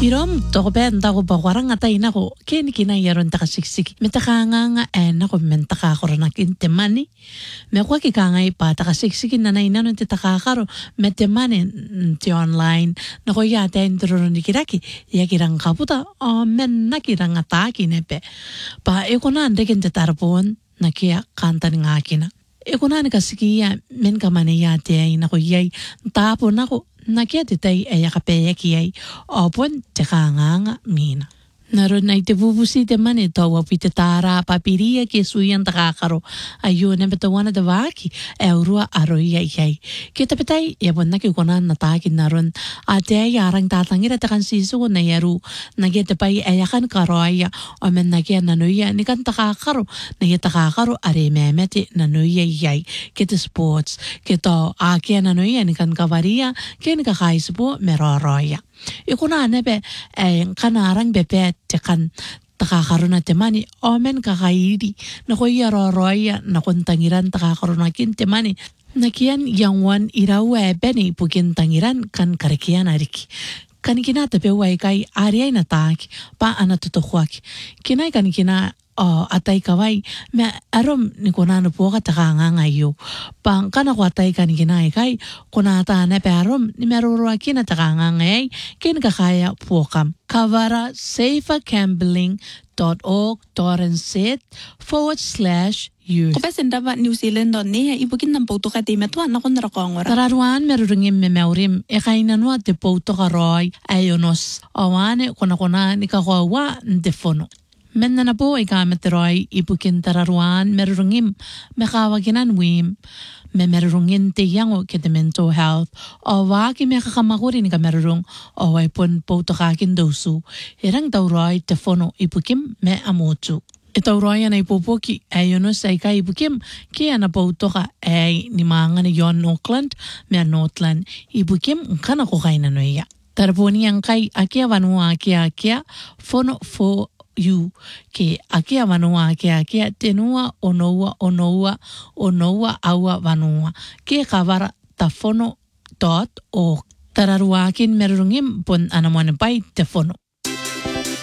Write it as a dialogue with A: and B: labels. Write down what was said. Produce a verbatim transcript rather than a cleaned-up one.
A: Irom to ben ta ko ba warang atay na ko ken kinayaron ta kasiksik metakanga nga en ako mentaka ko na kintemani me ko ki kangay pa ta kasiksik na nay nanon ti takakaro metemani ti online na ko ya ta intro ni kiraki ya kirang kaputa o men na kirang ataki nepe pa e ko na ande ken tarpon na kia kanta nga kina e ko na ni kasikiya men kamane ya te na ko yai tapo na ko nakia titay ay akapaya kiyay opon tekanganga mina. Naroon ay tibubusi teman ito wapita tara papiria kisuyan takakaro ayun na betawan na davaki eurua aroy ay ay kita pitay yapon na kikunan natakin naroon ate ay arang tatangir at akan siso na yaru nagyata pa'y ayakan karoya o men nagya nanuya ni kan takakaro nagya takakaro are memeti nanuya ay kita sports kita akya nanuya ni kan kavaria kaya nikakais po meroroya. Iko na nebe eh, kanarang bebe tekan takakaroon na temani omen kakairi na ko yaroroya na kuntangiran takakaroon na kintemani nakian yangwan irawe beni pukin tangiran kan karikian ariki kan kina tape wai kai ariay na taki pa anatutukwaki kinay kan kina oh atay kawai me arom ni kunano po ka takanga ngayo pang kana ko atay kan kinay kai kunata na perom ni merurwa kina takanga ngay kin kakaya po kam kavara safeacambling.org.nz forward slash youth.
B: Ko pesen dapat New Zealand don ni ibu kin nam pauto ka temet wan nakon rakongora.
A: Tararuan merurungim me meurim e kainan wa te pauto ka roy ayonos awane kuna kuna ni kakwa ndefono. Men na po ay kameteroy ipukin tararuan merurungim mekawaginan wim me merurungin te yango kete mental health o waki me kakamakuri ni kamerurung o ay pon po tokakin dosu irang tauroy tefono ipukim me amotu. Ito royan ay pupuki ay yunus ay kay ibukim kaya na po toka ay ni mga ni yon Auckland me Northland ibukim kana ko kay nanoya. Tarponi ang kay akia vanua akia akia fono fo you ke akia vanua akia akia tenua onoua onoua onoua aua vanua ke kavara tafono dot org. Tararuakin merungim pon anamuan bay tefono.